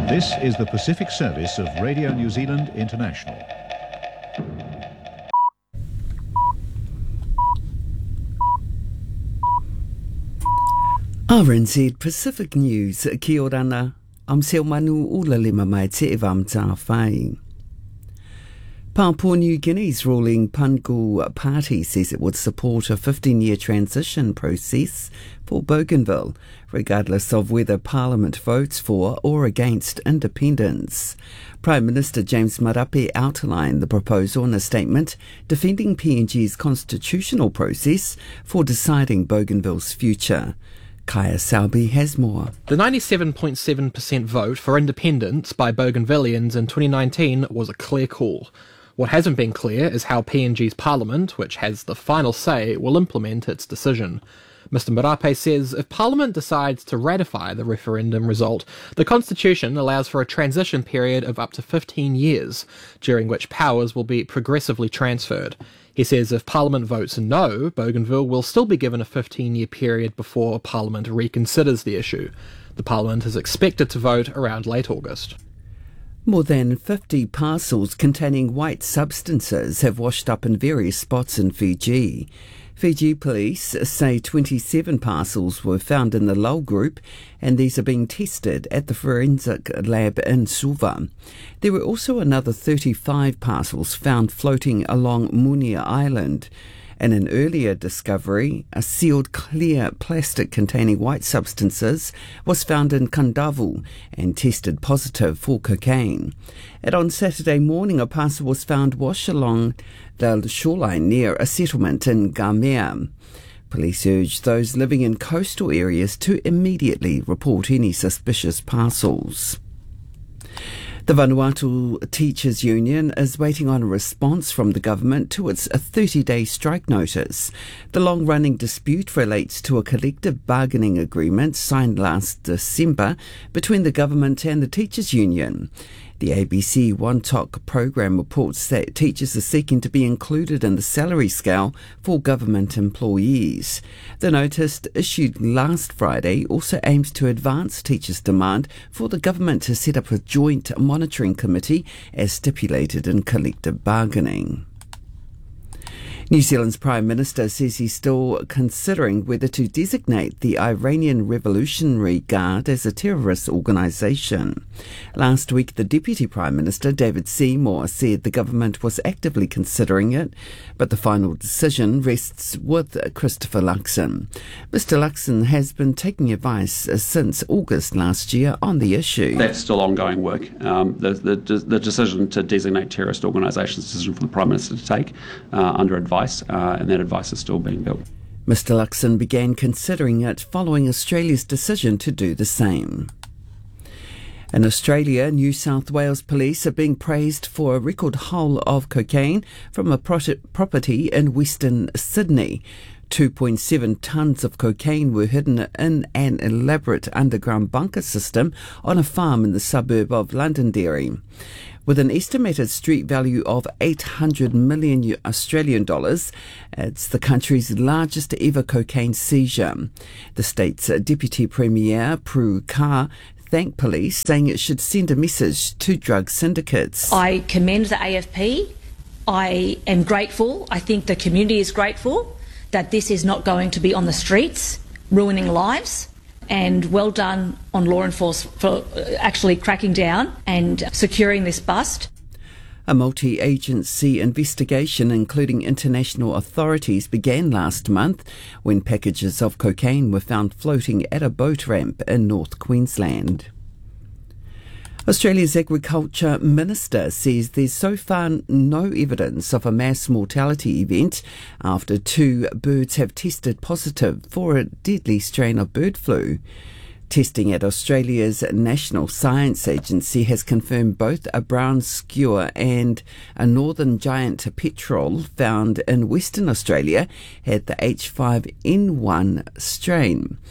This is the Pacific Service of Radio New Zealand International. RNZ Pacific News, kia ora ana. I'm Selmanu Ulalima mai te evam tā whai. Papua New Guinea's ruling Pungu Party says it would support a 15-year transition process for Bougainville, regardless of whether Parliament votes for or against independence. Prime Minister James Marape outlined the proposal in a statement defending PNG's constitutional process for deciding Bougainville's future. Kaya Salby has more. The 97.7% vote for independence by Bougainvilleans in 2019 was a clear call. What hasn't been clear is how PNG's Parliament, which has the final say, will implement its decision. Mr Marape says if Parliament decides to ratify the referendum result, the Constitution allows for a transition period of up to 15 years, during which powers will be progressively transferred. He says if Parliament votes no, Bougainville will still be given a 15-year period before Parliament reconsiders the issue. The Parliament is expected to vote around late August. More than 50 parcels containing white substances have washed up in various spots in Fiji. Fiji police say 27 parcels were found in the Lull group, and these are being tested at the forensic lab in Suva. There were also another 35 parcels found floating along Munia Island. In an earlier discovery, a sealed clear plastic containing white substances was found in Kandavu and tested positive for cocaine. And on Saturday morning, a parcel was found washed along the shoreline near a settlement in Gamea. Police urged those living in coastal areas to immediately report any suspicious parcels. The Vanuatu Teachers Union is waiting on a response from the government to its 30-day strike notice. The long-running dispute relates to a collective bargaining agreement signed last December between the government and the Teachers Union. The ABC One Talk program reports that teachers are seeking to be included in the salary scale for government employees. The notice, issued last Friday, also aims to advance teachers' demand for the government to set up a joint monitoring committee as stipulated in collective bargaining. New Zealand's Prime Minister says he's still considering whether to designate the Iranian Revolutionary Guard as a terrorist organisation. Last week, the Deputy Prime Minister, David Seymour, said the government was actively considering it, but the final decision rests with Christopher Luxon. Mr Luxon has been taking advice since August last year on the issue. That's still ongoing work. The decision to designate terrorist organisations is a decision for the Prime Minister to take under advice. And that advice is still being built. Mr Luxon began considering it following Australia's decision to do the same. In Australia, New South Wales police are being praised for a record haul of cocaine from a property in Western Sydney. 2.7 tonnes of cocaine were hidden in an elaborate underground bunker system on a farm in the suburb of Londonderry. With an estimated street value of 800 million Australian dollars, it's the country's largest ever cocaine seizure. The state's Deputy Premier, Prue Car, thanked police, saying it should send a message to drug syndicates. I commend the AFP. I am grateful. I think the community is grateful that this is not going to be on the streets, ruining lives. And well done on law enforcement for actually cracking down and securing this bust. A multi-agency investigation, including international authorities, began last month when packages of cocaine were found floating at a boat ramp in North Queensland. Australia's Agriculture Minister says there's so far no evidence of a mass mortality event after 2 birds have tested positive for a deadly strain of bird flu. Testing at Australia's National Science Agency has confirmed both a brown skua and a northern giant petrel found in Western Australia had the H5N1 strain.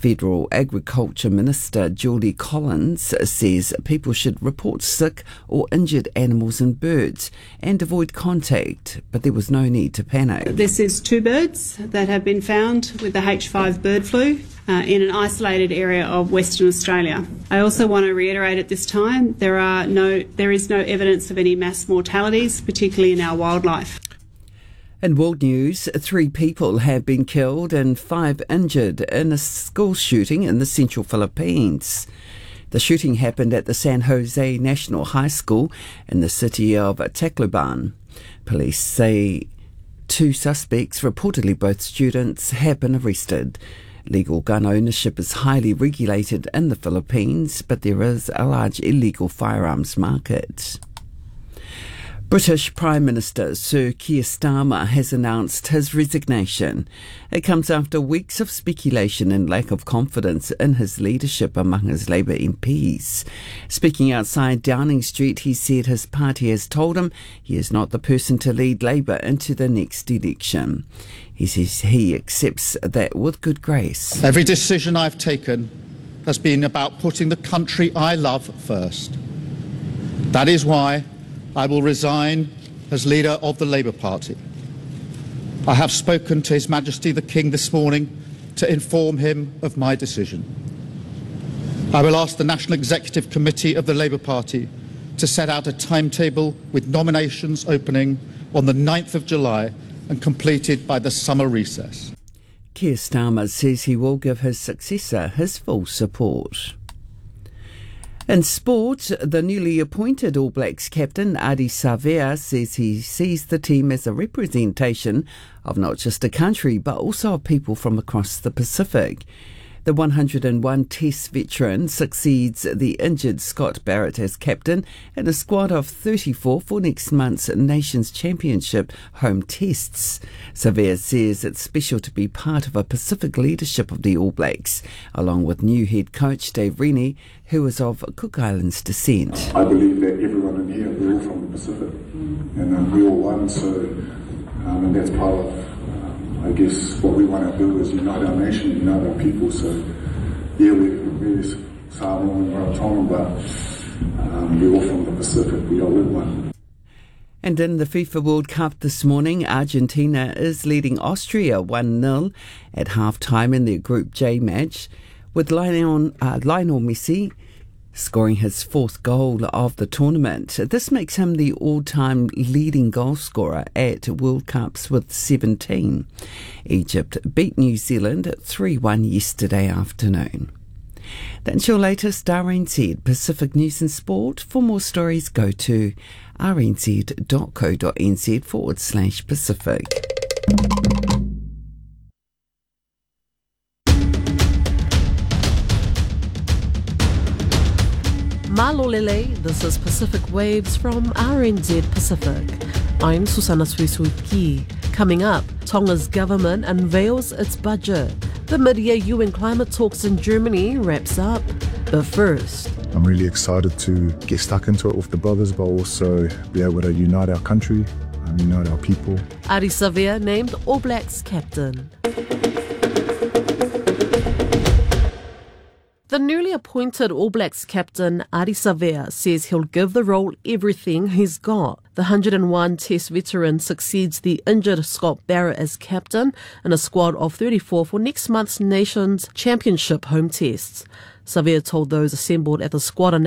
Federal Agriculture Minister Julie Collins says people should report sick or injured animals and birds and avoid contact, but there was no need to panic. This is 2 birds that have been found with the H5 bird flu in an isolated area of Western Australia. I also want to reiterate at this time there is no evidence of any mass mortalities, particularly in our wildlife. In world news, 3 people have been killed and 5 injured in a school shooting in the central Philippines. The shooting happened at the San Jose National High School in the city of Tacloban. Police say 2 suspects, reportedly both students, have been arrested. Legal gun ownership is highly regulated in the Philippines, but there is a large illegal firearms market. British Prime Minister Sir Keir Starmer has announced his resignation. It comes after weeks of speculation and lack of confidence in his leadership among his Labour MPs. Speaking outside Downing Street, he said his party has told him he is not the person to lead Labour into the next election. He says he accepts that with good grace. Every decision I've taken has been about putting the country I love first. That is why I will resign as leader of the Labour Party. I have spoken to His Majesty the King this morning to inform him of my decision. I will ask the National Executive Committee of the Labour Party to set out a timetable with nominations opening on the 9th of July and completed by the summer recess. Keir Starmer says he will give his successor his full support. In sport, the newly appointed All Blacks captain Ardie Savea says he sees the team as a representation of not just a country but also of people from across the Pacific. The 101 Test veteran succeeds the injured Scott Barrett as captain in a squad of 34 for next month's Nations Championship home tests. Savea says it's special to be part of a Pacific leadership of the All Blacks, along with new head coach Dave Rennie, who is of Cook Islands descent. I believe that everyone in here, we're all from the Pacific, and we're all one, so and that's part of I guess what we want to do is unite our nation, unite our people. So, yeah, we're Samoan and Rarotonga, but we're all from the Pacific. We are all one. And in the FIFA World Cup this morning, Argentina is leading Austria 1-0 at half-time in their Group J match, with Lionel Messi scoring his 4th goal of the tournament. This makes him the all-time leading goal scorer at World Cups with 17. Egypt beat New Zealand 3-1 yesterday afternoon. That's your latest RNZ Pacific News and Sport. For more stories, go to rnz.co.nz/Pacific. Malolele, this is Pacific Waves from RNZ Pacific. I'm Susana Suisuki. Coming up, Tonga's government unveils its budget. The mid-year UN climate talks in Germany wraps up. But first, I'm really excited to get stuck into it with the brothers, but also be able to unite our country and unite our people. Ardie Savea named All Blacks captain. The newly appointed All Blacks captain, Ardie Savea, says he'll give the role everything he's got. The 101 Test veteran succeeds the injured Scott Barrett as captain in a squad of 34 for next month's Nations Championship home tests. Savea told those assembled at the squad